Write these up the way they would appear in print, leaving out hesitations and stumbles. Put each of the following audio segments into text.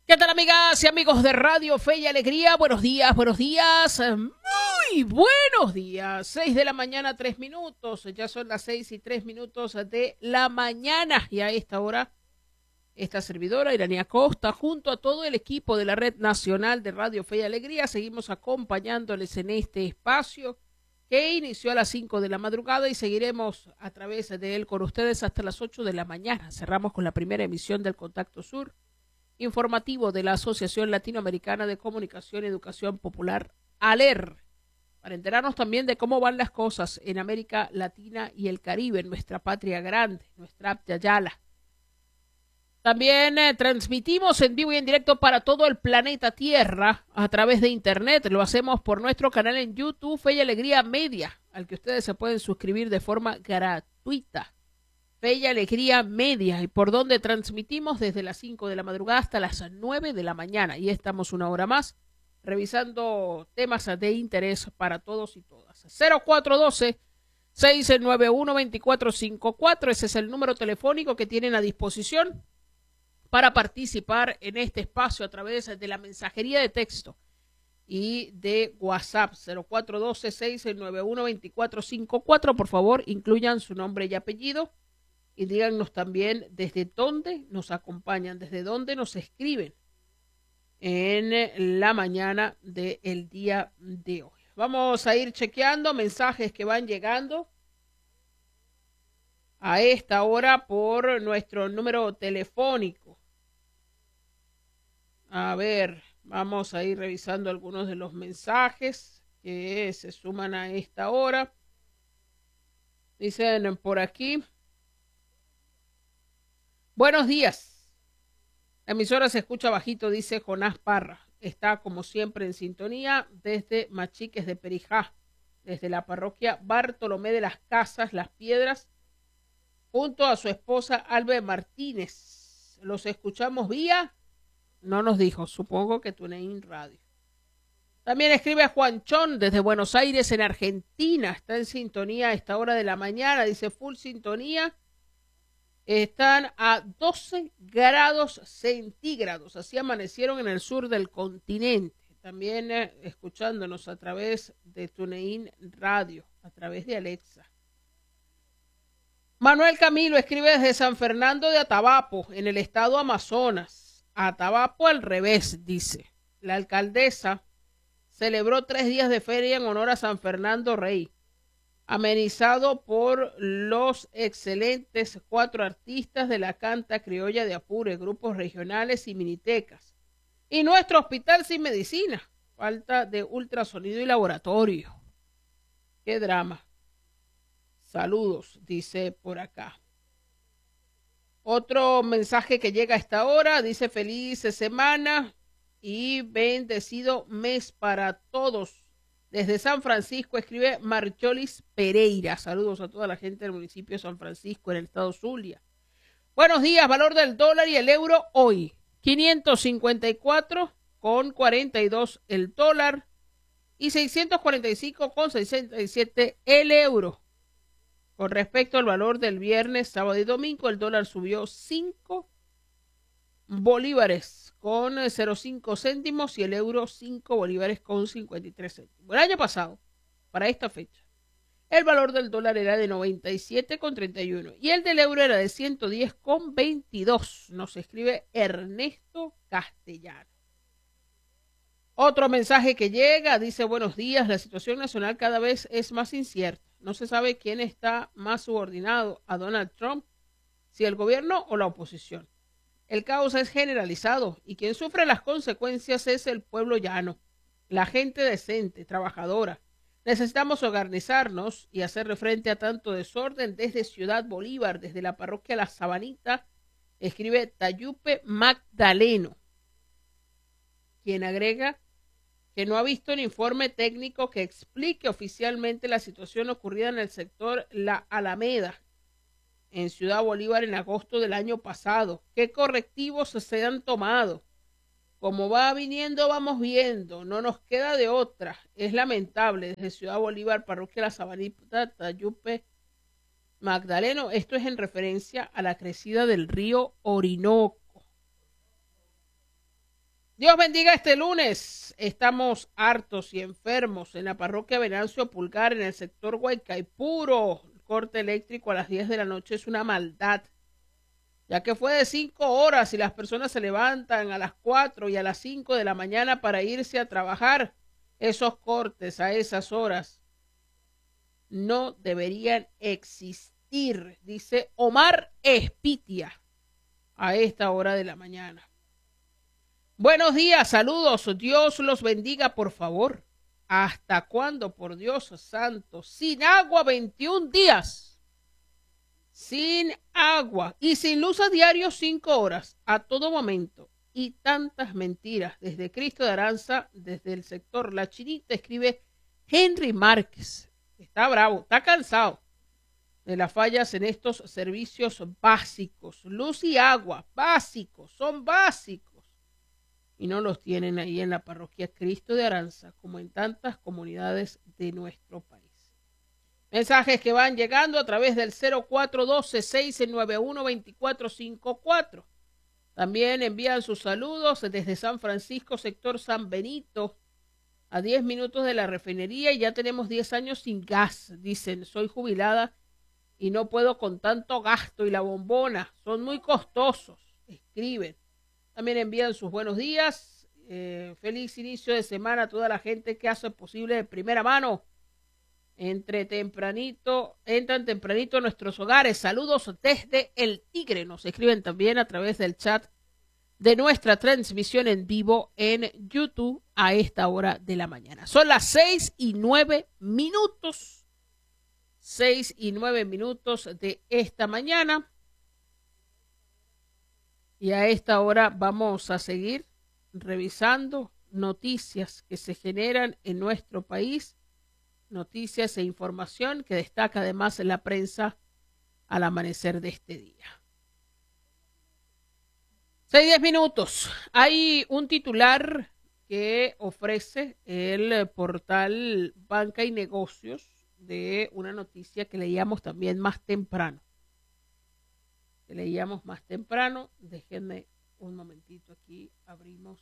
¿Qué tal, amigas y amigos de Radio Fe y Alegría? Buenos días, muy buenos días. 6 de la mañana, 3 minutos. Ya son las 6:03 de la mañana. Y a esta hora, esta servidora, Iranía Costa, junto a todo el equipo de la Red Nacional de Radio Fe y Alegría, seguimos acompañándoles en este espacio que inició a las 5 de la madrugada y seguiremos a través de él con ustedes hasta las 8 de la mañana. Cerramos con la primera emisión del Contacto Sur, informativo de la Asociación Latinoamericana de Comunicación y Educación Popular, ALER, para enterarnos también de cómo van las cosas en América Latina y el Caribe, en nuestra patria grande, nuestra Aptia Yala. También transmitimos en vivo y en directo para todo el planeta Tierra a través de Internet. Lo hacemos por nuestro canal en YouTube, Fe y Alegría Media, al que ustedes se pueden suscribir de forma gratuita. Fe y Alegría Media, y por donde transmitimos desde las 5 de la madrugada hasta las 9 de la mañana. Y estamos una hora más revisando temas de interés para todos y todas. 0412-691-2454, ese es el número telefónico que tienen a disposición para participar en este espacio a través de la mensajería de texto y de WhatsApp. 0412-691-2454. Por favor, incluyan su nombre y apellido. Y díganos también desde dónde nos acompañan, desde dónde nos escriben en la mañana del día de hoy. Vamos a ir chequeando mensajes que van llegando a esta hora por nuestro número telefónico. A ver, vamos a ir revisando algunos de los mensajes que se suman a esta hora. Dicen por aquí: buenos días. La emisora se escucha bajito, dice Jonás Parra. Está como siempre en sintonía desde Machiques de Perijá, desde la parroquia Bartolomé de las Casas, Las Piedras, junto a su esposa Albe Martínez. Los escuchamos vía, no nos dijo, supongo que TuneIn Radio. También escribe a Juanchón desde Buenos Aires, en Argentina. Está en sintonía a esta hora de la mañana, dice full sintonía. Están a 12 grados centígrados, así amanecieron en el sur del continente. También escuchándonos a través de TuneIn Radio, a través de Alexa. Manuel Camilo escribe desde San Fernando de Atabapo, en el estado Amazonas. Atabapo al revés, dice. La alcaldesa celebró 3 días de feria en honor a San Fernando Rey, amenizado por los excelentes 4 artistas de la canta criolla de Apure, grupos regionales y minitecas. Y nuestro hospital sin medicina, falta de ultrasonido y laboratorio. Qué drama. Saludos, dice por acá. Otro mensaje que llega a esta hora, dice feliz semana y bendecido mes para todos. Desde San Francisco escribe Marcholis Pereira. Saludos a toda la gente del municipio de San Francisco, en el estado Zulia. Buenos días, valor del dólar y el euro hoy. 554,42 el dólar y 645,67 el euro. Con respecto al valor del viernes, sábado y domingo, el dólar subió 5 bolívares con 0,5 céntimos y el euro 5 bolívares con 53 céntimos. El año pasado, para esta fecha, el valor del dólar era de 97,31 y el del euro era de 110,22. Nos escribe Ernesto Castellano. Otro mensaje que llega, dice buenos días, la situación nacional cada vez es más incierta. No se sabe quién está más subordinado a Donald Trump, si el gobierno o la oposición. El caos es generalizado y quien sufre las consecuencias es el pueblo llano, la gente decente, trabajadora. Necesitamos organizarnos y hacerle frente a tanto desorden desde Ciudad Bolívar, desde la parroquia La Sabanita, escribe Tayupe Magdaleno, quien agrega que no ha visto un informe técnico que explique oficialmente la situación ocurrida en el sector La Alameda, en Ciudad Bolívar, en agosto del año pasado. ¿Qué correctivos se han tomado? Como va viniendo, vamos viendo. No nos queda de otra. Es lamentable. Desde Ciudad Bolívar, parroquia La Sabanita, Tayupe Magdaleno. Esto es en referencia a la crecida del río Orinoco. Dios bendiga este lunes. Estamos hartos y enfermos en la parroquia Venancio Pulgar, en el sector Guaycaipuro. El corte eléctrico a las 10 de la noche es una maldad, ya que fue de 5 horas y las personas se levantan a las 4 y a las 5 de la mañana para irse a trabajar. Esos cortes a esas horas no deberían existir, dice Omar Espitia, a esta hora de la mañana. Buenos días, saludos, Dios los bendiga, por favor. ¿Hasta cuándo, por Dios santo? Sin agua 21 días. Sin agua y sin luz a diario 5 horas, a todo momento. Y tantas mentiras. Desde Cristo de Aranza, desde el sector La Chinita, escribe Henry Márquez. Está bravo, está cansado de las fallas en estos servicios básicos. Luz y agua, básicos, son básicos. Y no los tienen ahí en la parroquia Cristo de Aranza, como en tantas comunidades de nuestro país. Mensajes que van llegando a través del 0412-691-2454. También envían sus saludos desde San Francisco, sector San Benito, a 10 minutos de la refinería, y ya tenemos 10 años sin gas. Dicen, soy jubilada y no puedo con tanto gasto, y la bombona son muy costosos. Escriben. También envían sus buenos días. Feliz inicio de semana a toda la gente que hace posible de primera mano. Entran tempranito a nuestros hogares. Saludos desde El Tigre. Nos escriben también a través del chat de nuestra transmisión en vivo en YouTube a esta hora de la mañana. Son las 6:09. 6:09 de esta mañana. Y a esta hora vamos a seguir revisando noticias que se generan en nuestro país, noticias e información que destaca además en la prensa al amanecer de este día. 6:10. Hay un titular que ofrece el portal Banca y Negocios de una noticia que leíamos también más temprano. Déjenme un momentito aquí, abrimos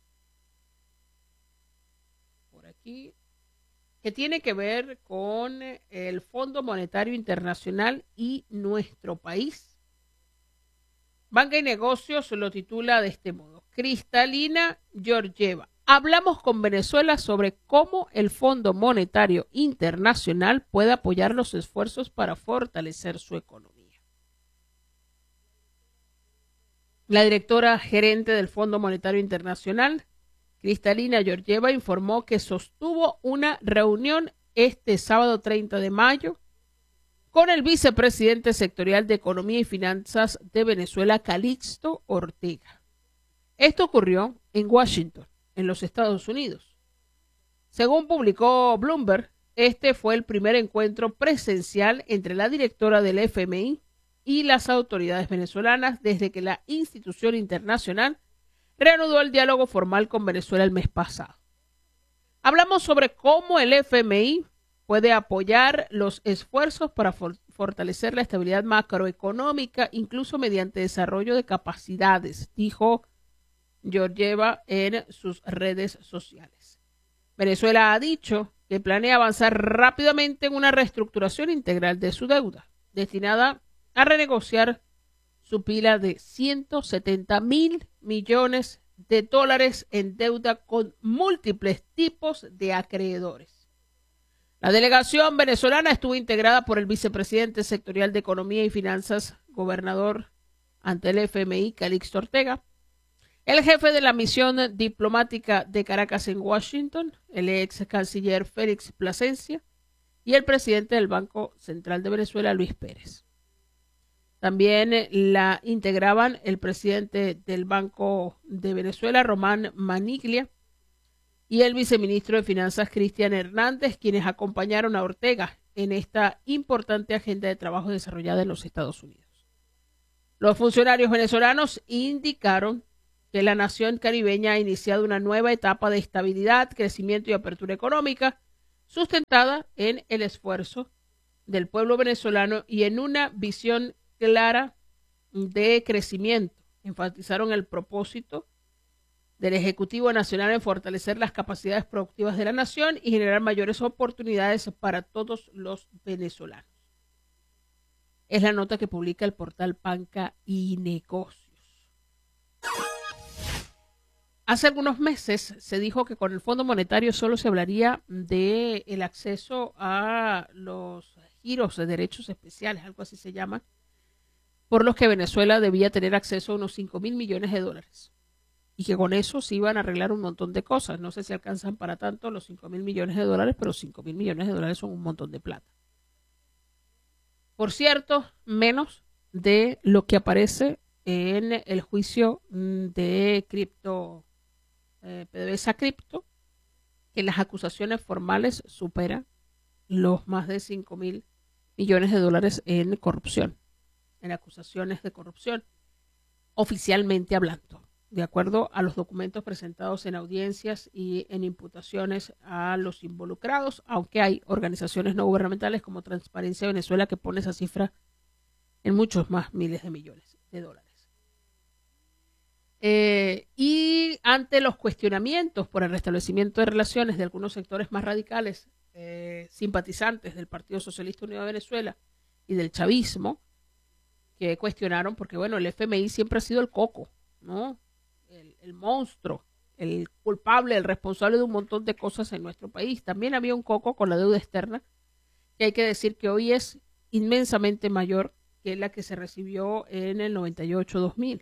por aquí, que tiene que ver con el Fondo Monetario Internacional y nuestro país. Banca y Negocios lo titula de este modo: Cristalina Georgieva. Hablamos con Venezuela sobre cómo el Fondo Monetario Internacional puede apoyar los esfuerzos para fortalecer su economía. La directora gerente del Fondo Monetario Internacional, Cristalina Georgieva, informó que sostuvo una reunión este sábado 30 de mayo con el vicepresidente sectorial de Economía y Finanzas de Venezuela, Calixto Ortega. Esto ocurrió en Washington, en los Estados Unidos. Según publicó Bloomberg, este fue el primer encuentro presencial entre la directora del FMI y las autoridades venezolanas desde que la institución internacional reanudó el diálogo formal con Venezuela el mes pasado. Hablamos sobre cómo el FMI puede apoyar los esfuerzos para fortalecer la estabilidad macroeconómica, incluso mediante desarrollo de capacidades, dijo Georgieva en sus redes sociales. Venezuela ha dicho que planea avanzar rápidamente en una reestructuración integral de su deuda, destinada a renegociar su pila de $170.000 millones en deuda con múltiples tipos de acreedores. La delegación venezolana estuvo integrada por el vicepresidente sectorial de Economía y Finanzas, gobernador ante el FMI, Calixto Ortega, el jefe de la misión diplomática de Caracas en Washington, el ex canciller Félix Plasencia, y el presidente del Banco Central de Venezuela, Luis Pérez. También la integraban el presidente del Banco de Venezuela, Román Maniglia, y el viceministro de Finanzas, Cristian Hernández, quienes acompañaron a Ortega en esta importante agenda de trabajo desarrollada en los Estados Unidos. Los funcionarios venezolanos indicaron que la nación caribeña ha iniciado una nueva etapa de estabilidad, crecimiento y apertura económica, sustentada en el esfuerzo del pueblo venezolano y en una visión clara de crecimiento. Enfatizaron el propósito del Ejecutivo Nacional en fortalecer las capacidades productivas de la nación y generar mayores oportunidades para todos los venezolanos. Es la nota que publica el portal Panca y Negocios. Hace algunos meses se dijo que con el Fondo Monetario solo se hablaría del acceso a los giros de derechos especiales, algo así se llama, por los que Venezuela debía tener acceso a unos 5.000 millones de dólares. Y que con eso se iban a arreglar un montón de cosas. No sé si alcanzan para tanto los 5.000 millones de dólares, pero 5.000 millones de dólares son un montón de plata. Por cierto, menos de lo que aparece en el juicio de PDVSA Cripto, que las acusaciones formales superan los más de 5.000 millones de dólares en corrupción, en acusaciones de corrupción, oficialmente hablando, de acuerdo a los documentos presentados en audiencias y en imputaciones a los involucrados, aunque hay organizaciones no gubernamentales como Transparencia Venezuela que pone esa cifra en muchos más miles de millones de dólares. Y ante los cuestionamientos por el restablecimiento de relaciones de algunos sectores más radicales, simpatizantes del Partido Socialista Unido de Venezuela y del chavismo, que cuestionaron, porque bueno, el FMI siempre ha sido el coco, ¿no? El monstruo, el culpable, el responsable de un montón de cosas en nuestro país. También había un coco con la deuda externa, que hay que decir que hoy es inmensamente mayor que la que se recibió en el 98-2000.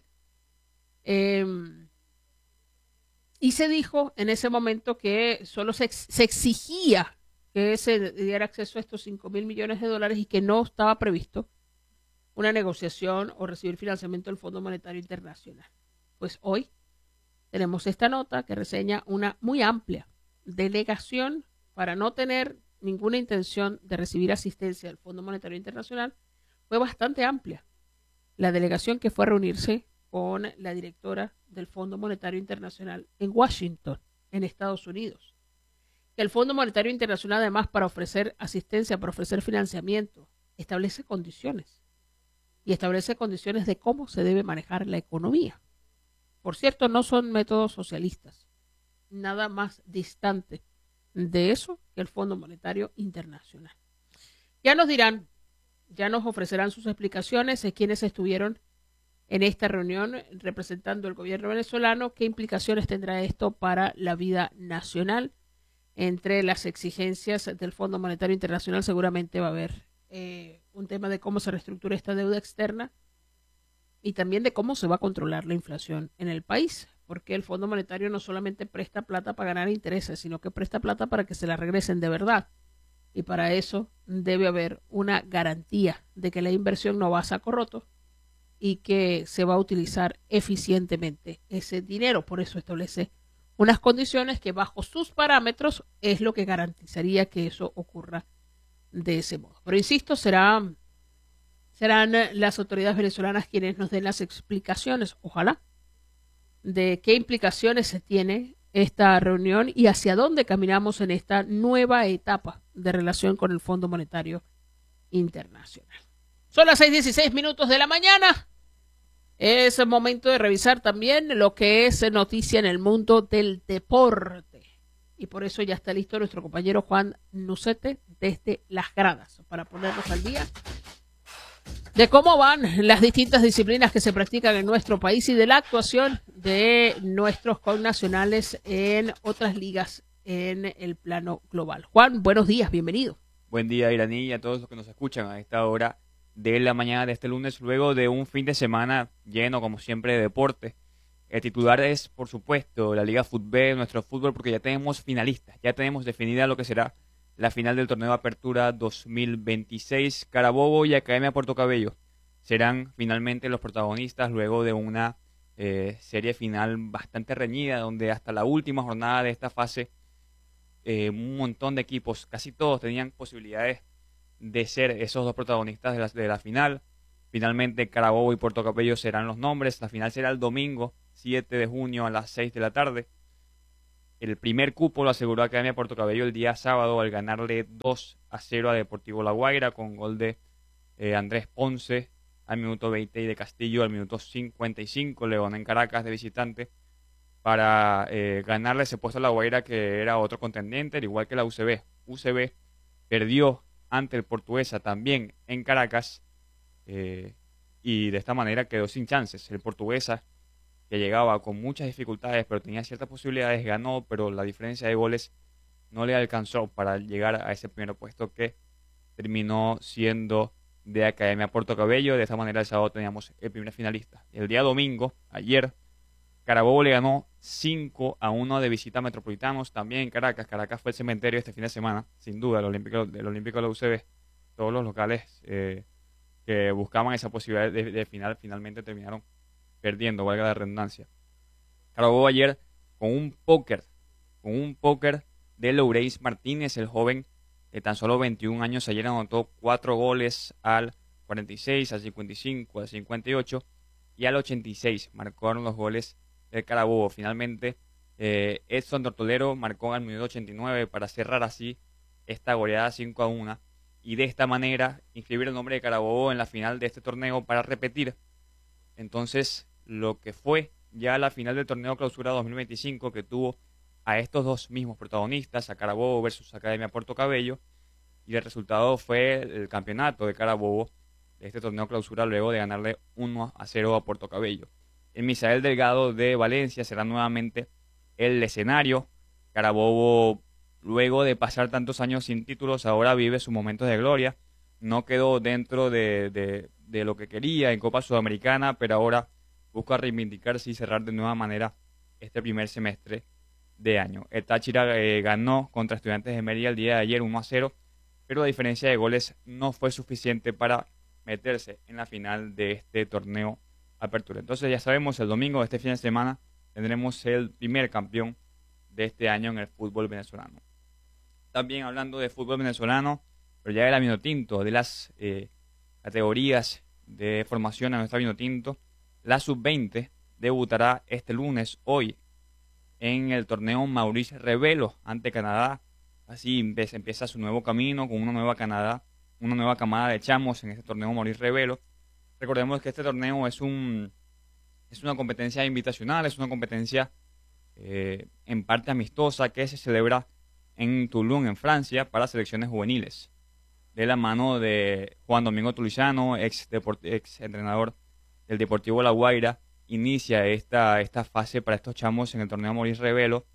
Y se dijo en ese momento que solo se exigía que se diera acceso a estos 5.000 millones de dólares y que no estaba previsto una negociación o recibir financiamiento del Fondo Monetario Internacional. Pues hoy tenemos esta nota que reseña una muy amplia delegación para no tener ninguna intención de recibir asistencia del Fondo Monetario Internacional. Fue bastante amplia la delegación que fue a reunirse con la directora del Fondo Monetario Internacional en Washington, en Estados Unidos. Que el Fondo Monetario Internacional, además, para ofrecer asistencia, para ofrecer financiamiento, establece condiciones. Y establece condiciones de cómo se debe manejar la economía. Por cierto, no son métodos socialistas. Nada más distante de eso que el Fondo Monetario Internacional. Ya nos dirán, ya nos ofrecerán sus explicaciones de quienes estuvieron en esta reunión representando el gobierno venezolano, qué implicaciones tendrá esto para la vida nacional. Entre las exigencias del Fondo Monetario Internacional seguramente va a haber un tema de cómo se reestructura esta deuda externa y también de cómo se va a controlar la inflación en el país, porque el Fondo Monetario no solamente presta plata para ganar intereses, sino que presta plata para que se la regresen de verdad. Y para eso debe haber una garantía de que la inversión no va a saco roto y que se va a utilizar eficientemente ese dinero. Por eso establece unas condiciones que bajo sus parámetros es lo que garantizaría que eso ocurra de ese modo. Pero insisto, serán las autoridades venezolanas quienes nos den las explicaciones, ojalá, de qué implicaciones se tiene esta reunión y hacia dónde caminamos en esta nueva etapa de relación con el Fondo Monetario Internacional. Son las 6:16 de la mañana. Es el momento de revisar también lo que es noticia en el mundo del deporte. Y por eso ya está listo nuestro compañero Juan Nucete desde las gradas para ponernos al día de cómo van las distintas disciplinas que se practican en nuestro país y de la actuación de nuestros connacionales en otras ligas en el plano global. Juan, buenos días, bienvenido. Buen día, Iraní, y a todos los que nos escuchan a esta hora de la mañana de este lunes, luego de un fin de semana lleno, como siempre, de deporte. El titular es, por supuesto, la Liga Fútbol, nuestro fútbol, porque ya tenemos finalistas, ya tenemos definida lo que será la final del torneo de Apertura 2026. Carabobo y Academia Puerto Cabello serán finalmente los protagonistas luego de una serie final bastante reñida, donde hasta la última jornada de esta fase un montón de equipos, casi todos tenían posibilidades de ser esos dos protagonistas de la final. Finalmente Carabobo y Puerto Cabello serán los nombres. La final será el domingo 7 de junio a las 6 de la tarde. El primer cupo lo aseguró Academia Puerto Cabello el día sábado al ganarle 2-0 a Deportivo La Guaira con gol de Andrés Ponce al minuto 20 y de Castillo al minuto 55. León en Caracas de visitante para ganarle ese puesto a La Guaira, que era otro contendiente, al igual que la UCB. UCB perdió ante el Portuguesa también en Caracas, y de esta manera quedó sin chances. El Portuguesa, que llegaba con muchas dificultades, pero tenía ciertas posibilidades, ganó, pero la diferencia de goles no le alcanzó para llegar a ese primer puesto que terminó siendo de Academia Puerto Cabello. De esta manera el sábado teníamos el primer finalista. El día domingo, ayer, Carabobo le ganó 5-1 de visita a Metropolitanos, también en Caracas. Caracas fue el cementerio este fin de semana, sin duda, el Olímpico de la UCB. Todos los locales que buscaban esa posibilidad de final finalmente terminaron perdiendo, valga la redundancia. Carabobo ayer con un póker de Loureis Martínez, el joven de tan solo 21 años. Ayer anotó 4 goles al 46, al 55, al 58 y al 86. Marcaron los goles del Carabobo. Finalmente, Edson Tortolero marcó al minuto 89 para cerrar así esta goleada 5-1. Y de esta manera inscribir el nombre de Carabobo en la final de este torneo para repetir entonces lo que fue ya la final del torneo Clausura 2025, que tuvo a estos dos mismos protagonistas, a Carabobo versus Academia Puerto Cabello, y el resultado fue el campeonato de Carabobo de este torneo Clausura luego de ganarle 1-0 a Puerto Cabello. El Misael Delgado de Valencia será nuevamente el escenario. Carabobo, luego de pasar tantos años sin títulos, ahora vive sus momentos de gloria. No quedó dentro de lo que quería en Copa Sudamericana, pero ahora busca reivindicarse y cerrar de nueva manera este primer semestre de año. El Táchira ganó contra Estudiantes de Mérida el día de ayer 1-0, pero la diferencia de goles no fue suficiente para meterse en la final de este torneo Apertura. Entonces ya sabemos, el domingo de este fin de semana tendremos el primer campeón de este año en el fútbol venezolano. También hablando de fútbol venezolano, pero ya de la Vinotinto, de las categorías de formación a nuestra Vinotinto, la sub-20 debutará este lunes, hoy, en el torneo Maurice Revelo ante Canadá. Así empieza su nuevo camino con una nueva camada de chamos en este torneo Maurice Revelo. Recordemos que este torneo es una competencia invitacional, es una competencia en parte amistosa que se celebra en Toulon, en Francia, para selecciones juveniles, de la mano de Juan Domingo Tulizano, ex entrenador del Deportivo La Guaira. Inicia esta fase para estos chamos en el torneo Maurice Revelo,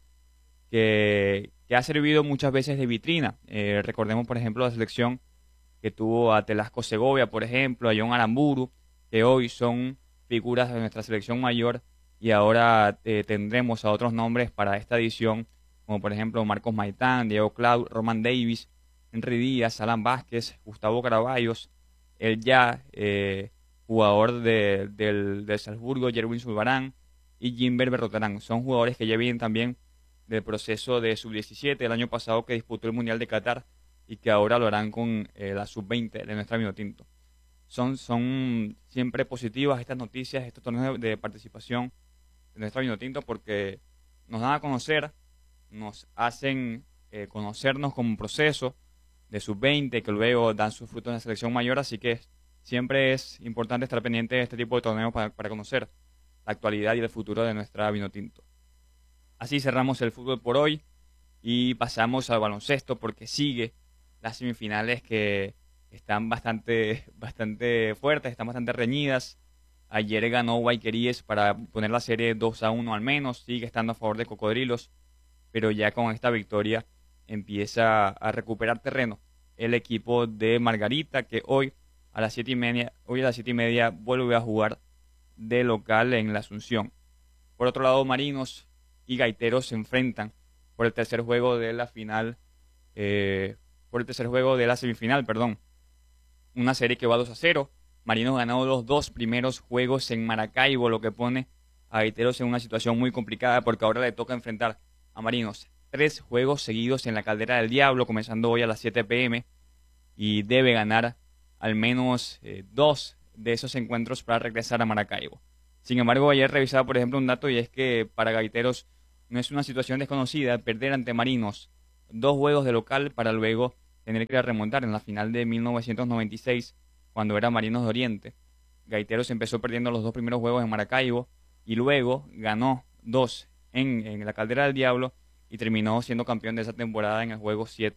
que ha servido muchas veces de vitrina. Recordemos, por ejemplo, la selección que tuvo a Telasco Segovia, por ejemplo, a John Aramburu, que hoy son figuras de nuestra selección mayor, y ahora tendremos a otros nombres para esta edición, como por ejemplo Marcos Maitán, Diego Clau, Roman Davis, Henry Díaz, Alan Vázquez, Gustavo Caraballos, el ya jugador del Salzburgo, Jerwin Zulbarán, y Jimber Berrotarán. Son jugadores que ya vienen también del proceso de sub-17 del año pasado, que disputó el Mundial de Qatar, y que ahora lo harán con la sub-20 de nuestra Vinotinto. Son siempre positivas estas noticias, estos torneos de participación de nuestra Vinotinto, porque nos dan a conocer, nos hacen conocernos como un proceso de sub-20 que luego dan sus frutos en la selección mayor. Así que siempre es importante estar pendiente de este tipo de torneos para conocer la actualidad y el futuro de nuestra Vinotinto. Así cerramos el fútbol por hoy y pasamos al baloncesto, porque sigue las semifinales, que están bastante fuertes, están bastante reñidas. Ayer ganó Guayqueríes para poner la serie 2-1 al menos, sigue estando a favor de Cocodrilos, pero ya con esta victoria empieza a recuperar terreno el equipo de Margarita, que hoy a las 7:30 vuelve a jugar de local en la Asunción. Por otro lado, Marinos y Gaiteros se enfrentan por el tercer juego de la semifinal, perdón. Una serie que va 2-0. Marinos ganó los dos primeros juegos en Maracaibo, lo que pone a Gaiteros en una situación muy complicada, porque ahora le toca enfrentar a Marinos 3 juegos seguidos en la Caldera del Diablo, comenzando hoy a las 7 p.m. y debe ganar al menos 2 de esos encuentros para regresar a Maracaibo. Sin embargo, ayer revisaba, por ejemplo, un dato, y es que para Gaiteros no es una situación desconocida perder ante Marinos 2 juegos de local para luego tener que remontar en la final de 1996, cuando era Marinos de Oriente. Gaiteros empezó perdiendo los 2 primeros juegos en Maracaibo y luego ganó 2 en la Caldera del Diablo y terminó siendo campeón de esa temporada en el juego 7